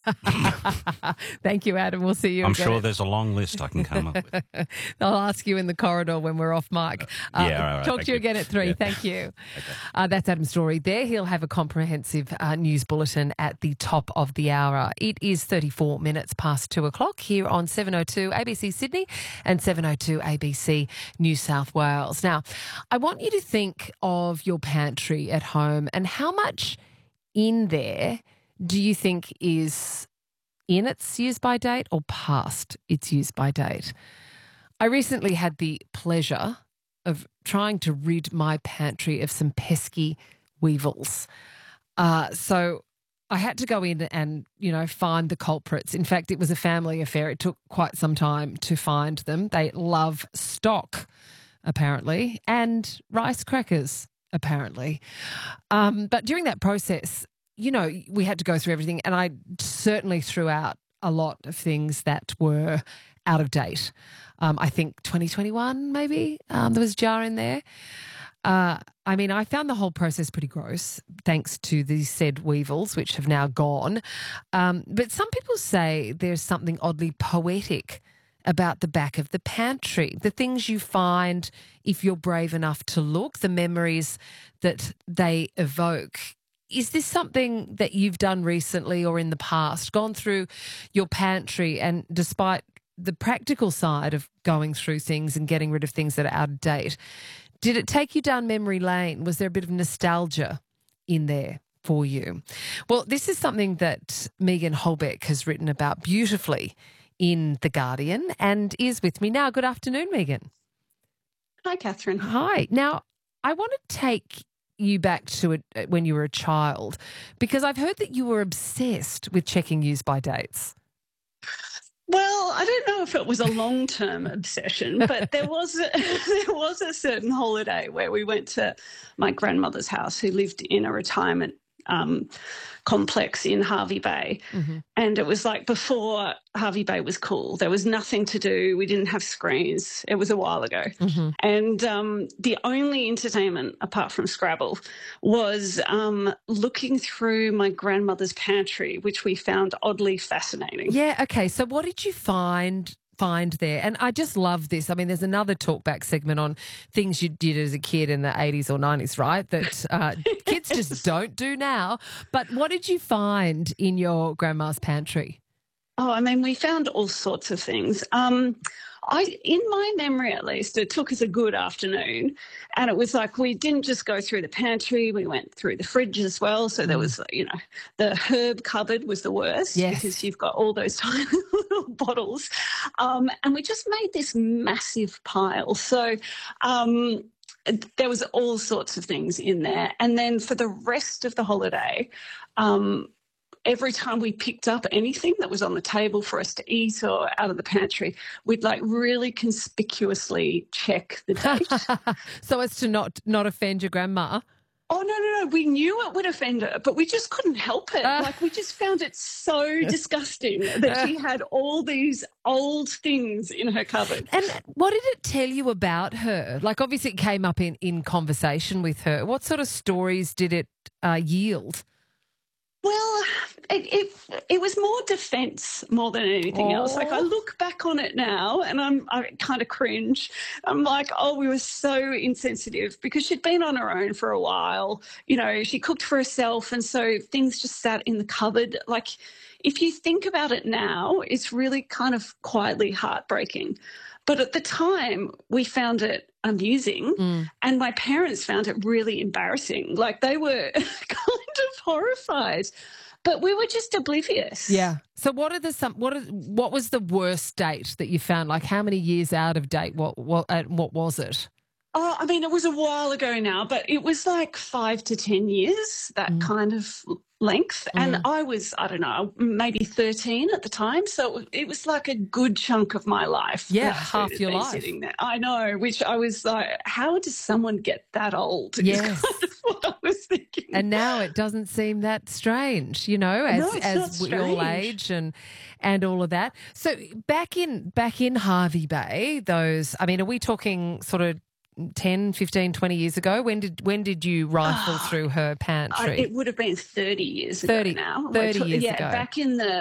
Thank you, Adam. We'll see you I'm again. sure there's a long list I can come up with. I'll ask you in the corridor when we're off mic. Yeah, all right, Talk thank to you you. again at 3. Yeah. Thank you. Okay. That's Adam Story there. He'll have a comprehensive news bulletin at the top of the hour. It is 34 minutes past 2 o'clock here on 702 ABC Sydney and 702 ABC New South Wales. Now, I want you to think of your pantry at home and how much in there do you think is in its use-by date or past its use-by date? I recently had the pleasure of trying to rid my pantry of some pesky weevils. So I had to go in and, find the culprits. In fact, it was a family affair. It took quite some time to find them. They love stock, apparently, and rice crackers, apparently. But during that process, we had to go through everything, and I certainly threw out a lot of things that were out of date. I think 2021 maybe, there was a jar in there. I found the whole process pretty gross, thanks to the said weevils, which have now gone. But some people say there's something oddly poetic about the back of the pantry, the things you find if you're brave enough to look, the memories that they evoke. Is this something that you've done recently or in the past, gone through your pantry and despite the practical side of going through things and getting rid of things that are out of date, did it take you down memory lane? Was there a bit of nostalgia in there for you? Well, this is something that Megan Holbeck has written about beautifully in The Guardian and is with me now. Good afternoon, Megan. Hi, Catherine. Hi. Now, I want to take you back to it when you were a child, because I've heard that you were obsessed with checking use-by dates. Well, I don't know if it was a long-term obsession, but there was a certain holiday where we went to my grandmother's house, who lived in a retirement complex in Hervey Bay. Mm-hmm. And it was like before Hervey Bay was cool. There was nothing to do. We didn't have screens. It was a while ago. Mm-hmm. And the only entertainment, apart from Scrabble, was looking through my grandmother's pantry, which we found oddly fascinating. Yeah, okay. So what did you find there? And I just love this. I mean, there's another talkback segment on things you did as a kid in the 80s or 90s, right, that kids just don't do now. But what did you find in your grandma's pantry? Oh, we found all sorts of things. In my memory, at least, it took us a good afternoon, and it was like we didn't just go through the pantry; we went through the fridge as well. So there was, the herb cupboard was the worst, yes, because you've got all those tiny little bottles, and we just made this massive pile. So there was all sorts of things in there, and then for the rest of the holiday, every time we picked up anything that was on the table for us to eat or out of the pantry, we'd really conspicuously check the date. So as to not offend your grandma? Oh, no. We knew it would offend her, but we just couldn't help it. We just found it so disgusting that she had all these old things in her cupboard. And what did it tell you about her? Obviously it came up in conversation with her. What sort of stories did it yield? Well, it was more defence more than anything else. I look back on it now and I kind of cringe. I'm like, we were so insensitive because she'd been on her own for a while. She cooked for herself, and so things just sat in the cupboard. If you think about it now, it's really kind of quietly heartbreaking. But at the time, we found it amusing, and my parents found it really embarrassing. They were kind of horrified, but we were just oblivious. Yeah. So what was the worst date that you found? How many years out of date? What was it? Oh, it was a while ago now, but it was 5 to 10 years, that kind of length. And I was, I don't know, maybe 13 at the time. So it was a good chunk of my life. Yeah, half your life. Sitting there. I know, which I was how does someone get that old? Yes. Kind of what I was thinking. And now it doesn't seem that strange, as we all age and all of that. So back in Hervey Bay, are we talking sort of 10, 15, 20 years ago? When did you rifle through her pantry? It would have been 30 years ago now. 30 years ago. Back in the